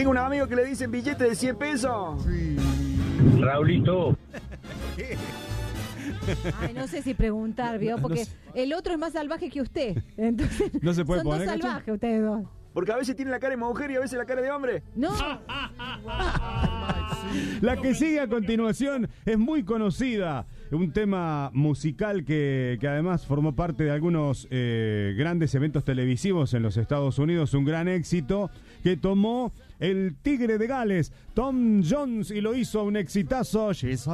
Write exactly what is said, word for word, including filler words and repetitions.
Tengo un amigo que le dicen billete de cien pesos. Sí. Raulito. ¿Qué? Ay, no sé si preguntar, ¿vio? Porque No sé. el otro es más salvaje que usted. Entonces, No se puede son poner, dos ¿cacho? salvajes ustedes dos. Porque a veces tiene la cara de mujer y a veces la cara de hombre. No, La que sigue a continuación es muy conocida, un tema musical que, que además formó parte de algunos eh, grandes eventos televisivos en los Estados Unidos, un gran éxito que tomó el Tigre de Gales, Tom Jones, y lo hizo un exitazo. She's